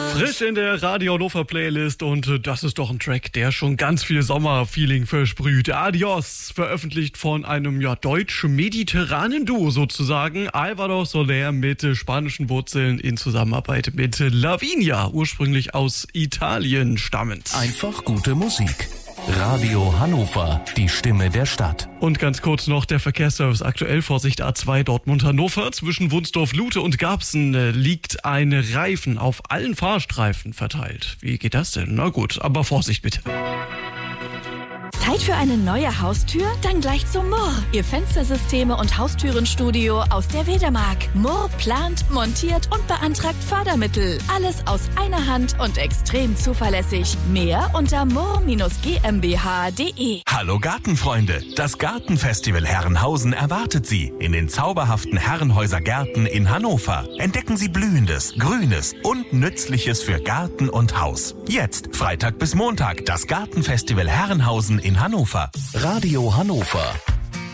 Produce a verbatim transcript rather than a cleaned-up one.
Frisch in der Radio Hannover Playlist und äh, das ist doch ein Track, der schon ganz viel Sommerfeeling versprüht. Adios, veröffentlicht von einem ja deutsch-mediterranen Duo sozusagen. Alvaro Soler mit äh, spanischen Wurzeln in Zusammenarbeit mit äh, Lavinia, ursprünglich aus Italien stammend. Einfach gute Musik. Radio Hannover, die Stimme der Stadt. Und ganz kurz noch der Verkehrsservice. Aktuell Vorsicht A zwei Dortmund-Hannover. Zwischen Wunsdorf-Lute und Garbsen äh, liegt ein Reifen auf allen Fahrstreifen verteilt. Wie geht das denn? Na gut, aber Vorsicht bitte. Zeit für eine neue Haustür? Dann gleich zum Murr. Ihr Fenstersysteme und Haustürenstudio aus der Wedemark. Murr plant, montiert und beantragt Fördermittel. Alles aus einer Hand und extrem zuverlässig. Mehr unter murr Bindestrich g m b h punkt d e. Hallo Gartenfreunde, das Gartenfestival Herrenhausen erwartet Sie in den zauberhaften Herrenhäuser Gärten in Hannover. Entdecken Sie Blühendes, Grünes und Nützliches für Garten und Haus. Jetzt, Freitag bis Montag, das Gartenfestival Herrenhausen in Hannover. Radio Hannover.